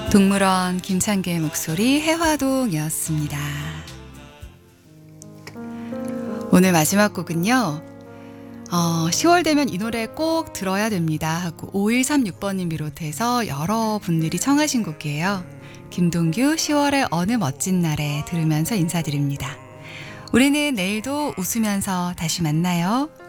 동물원 김창기의 목소리 해화동이었습니다. 오늘 마지막 곡은요. 10월 되면 이 노래 꼭 들어야 됩니다 하고 5136번님 비롯해서 여러분들이 청하신 곡이에요. 김동규 10월의 어느 멋진 날에 들으면서 인사드립니다. 우리는 내일도 웃으면서 다시 만나요.